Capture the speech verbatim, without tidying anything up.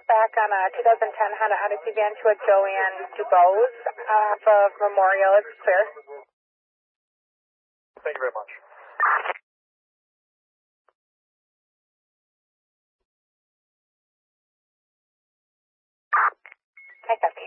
back on a two thousand ten Honda Odyssey van to a Joanne Dubose off of Memorial. It's clear. Thank you very much. I copy.